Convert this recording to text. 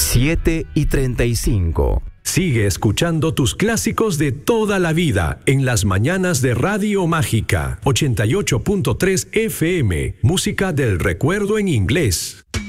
7:35. Sigue escuchando tus clásicos de toda la vida en las mañanas de Radio Mágica 88.3 FM, música del recuerdo en inglés.